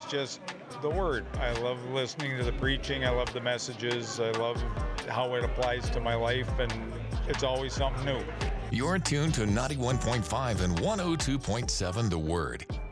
just the Word. I love listening to the preaching. I love the messages. I love how it applies to my life, and it's always something new. You're tuned to 91.5 and 102.7 The Word.